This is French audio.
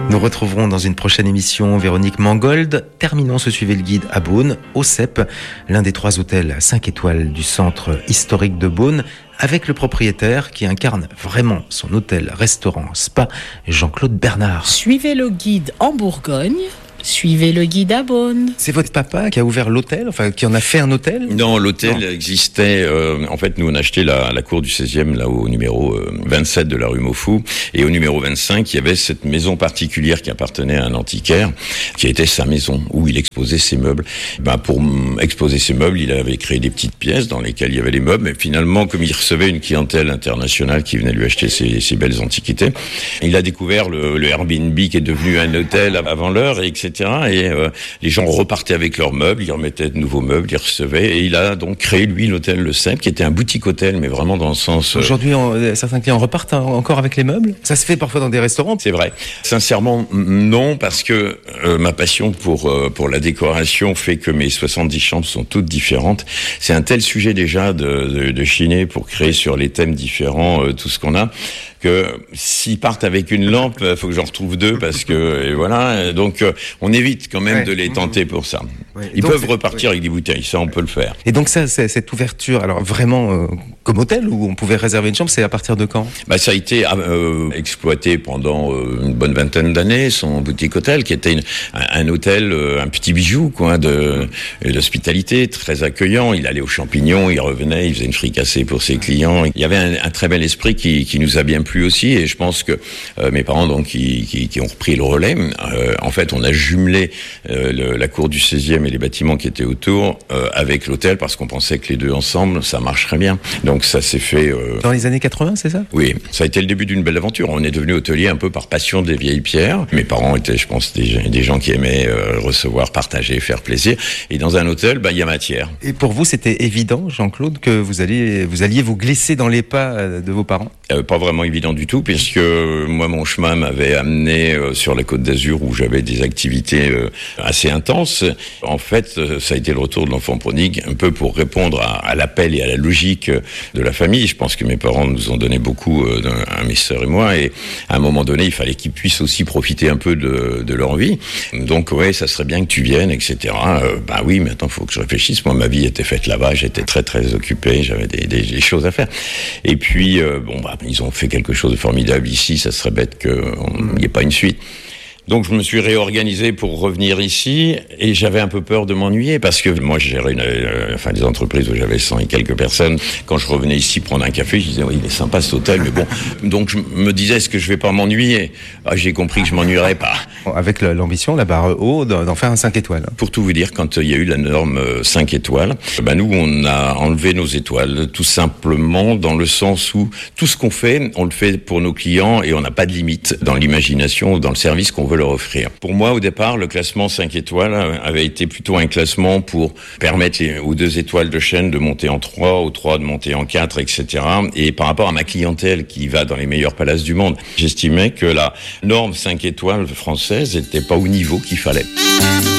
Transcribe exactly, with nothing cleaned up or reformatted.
Nous retrouverons dans une prochaine émission Véronique Mangold. Terminons ce Suivez le Guide à Beaune, au C E P, l'un des trois hôtels cinq étoiles du centre historique de Beaune, avec le propriétaire qui incarne vraiment son hôtel-restaurant spa, Jean-Claude Bernard. Suivez le guide en Bourgogne. Suivez le guide à Beaune. C'est votre papa qui a ouvert l'hôtel, enfin qui en a fait un hôtel ? Non, l'hôtel non. existait. Euh, en fait, nous on a acheté la, la cour du seizième, là au numéro euh, vingt-sept de la rue Maufou, et au numéro vingt-cinq, il y avait cette maison particulière qui appartenait à un antiquaire, qui était sa maison où il exposait ses meubles. Ben pour exposer ses meubles, il avait créé des petites pièces dans lesquelles il y avait les meubles. Mais finalement, comme il recevait une clientèle internationale qui venait lui acheter ses, ses belles antiquités, il a découvert le, le Airbnb qui est devenu un hôtel avant l'heure, et et cetera. Et euh, les gens repartaient avec leurs meubles, ils remettaient de nouveaux meubles, ils recevaient, et il a donc créé, lui, l'hôtel Le C E P, qui était un boutique-hôtel, mais vraiment dans le sens... Euh... Aujourd'hui, on, certains clients repartent encore avec les meubles ? Ça se fait parfois dans des restaurants ? C'est vrai. Sincèrement, non, parce que euh, ma passion pour, euh, pour la décoration fait que mes soixante-dix chambres sont toutes différentes. C'est un tel sujet déjà de, de, de chiner pour créer sur les thèmes différents euh, tout ce qu'on a, que s'ils partent avec une lampe, il faut que j'en retrouve deux, parce que et voilà. Donc euh, on évite quand même ouais. de les tenter pour ça. Ouais. Ils donc, peuvent repartir ouais. avec des bouteilles, ça on peut le faire. Et donc ça, c'est, cette ouverture, alors vraiment euh, comme hôtel, où on pouvait réserver une chambre, c'est à partir de quand ? Bah ça a été euh, exploité pendant euh, une bonne vingtaine d'années, son boutique hôtel, qui était une, un, un hôtel, euh, un petit bijou quoi, de d'hospitalité, très accueillant. Il allait aux champignons, il revenait, il faisait une fricassée pour ses clients. Il y avait un, un très bel esprit qui, qui nous a bien plu aussi, et je pense que euh, mes parents donc qui, qui, qui ont repris le relais. Euh, en fait, on a jumelé euh, le, la cour du seizième et les bâtiments qui étaient autour euh, avec l'hôtel, parce qu'on pensait que les deux ensemble, ça marcherait bien. Donc ça s'est fait... Euh... Dans les années quatre-vingts, c'est ça ? Oui, ça a été le début d'une belle aventure. On est devenu hôtelier un peu par passion des vieilles pierres. Mes parents étaient, je pense, des, des gens qui aimaient euh, recevoir, partager, faire plaisir. Et dans un hôtel, bah, il y a matière. Et pour vous, c'était évident, Jean-Claude, que vous alliez vous, alliez vous glisser dans les pas de vos parents ? euh, Pas vraiment évident du tout, puisque euh, moi, mon chemin m'avait amené euh, sur la Côte d'Azur, où j'avais des activités euh, assez intenses. En fait, euh, ça a été le retour de l'enfant prodigue, un peu pour répondre à, à l'appel et à la logique euh, de la famille. Je pense que mes parents nous ont donné beaucoup, euh, à mes sœurs et moi, et à un moment donné, il fallait qu'ils puissent aussi profiter un peu de, de leur vie. Donc, ouais, ça serait bien que tu viennes, et cetera. Euh, bah oui, maintenant, il faut que je réfléchisse. Moi, ma vie était faite là-bas, j'étais très, très occupé, j'avais des, des, des choses à faire. Et puis, euh, bon, bah, ils ont fait quelque chose de formidable ici, ça serait bête qu'il n'y ait pas une suite. Donc je me suis réorganisé pour revenir ici, et j'avais un peu peur de m'ennuyer, parce que moi je gérais une, euh, enfin des entreprises où j'avais cent et quelques personnes. Quand je revenais ici prendre un café, je disais oui, il est sympa cet hôtel, mais bon. Donc je me disais, est-ce que je vais pas m'ennuyer ? Ah, j'ai compris que je m'ennuierais pas. Avec l'ambition, la barre haut, d'en faire un cinq étoiles. Pour tout vous dire, quand il y a eu la norme cinq étoiles, ben nous on a enlevé nos étoiles, tout simplement dans le sens où tout ce qu'on fait, on le fait pour nos clients, et on n'a pas de limite dans l'imagination ou dans le service qu'on veut leur offrir. Pour moi, au départ, le classement cinq étoiles avait été plutôt un classement pour permettre aux deux étoiles de chaîne de monter en trois, aux trois de monter en quatre, et cetera. Et par rapport à ma clientèle qui va dans les meilleurs palaces du monde, j'estimais que la norme cinq étoiles française n'était pas au niveau qu'il fallait.